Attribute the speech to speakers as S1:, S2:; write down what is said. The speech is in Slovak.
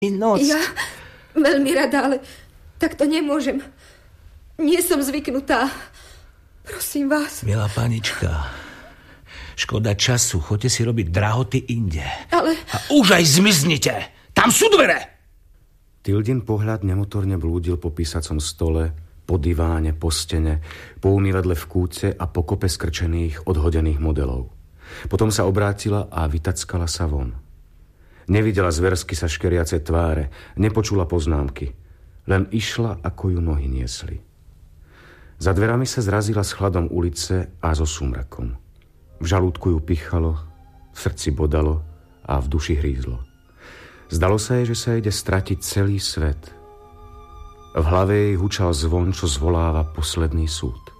S1: noc.
S2: Ja veľmi rada, ale takto nemôžem. Nie som zvyknutá. Prosím vás.
S1: Milá panička, škoda času. Choďte si robiť drahoty inde.
S2: Ale...
S1: A už aj zmiznite. Tam sú dvere.
S3: Tildin pohľad nemotorne blúdil po písacom stole, po diváne, po stene, po umývadle v kúte a po kope skrčených, odhodených modelov. Potom sa obrátila a vytackala sa von. Nevidela zversky sa škeriace tváre, nepočula poznámky. Len išla, ako ju nohy niesli. Za dverami sa zrazila s chladom ulice a so súmrakom. V žalúdku ju pichalo, v srdci bodalo a v duši hrízlo. Zdalo sa jej, že sa ide stratiť celý svet. V hlave jej hučal zvon, čo zvoláva posledný súd.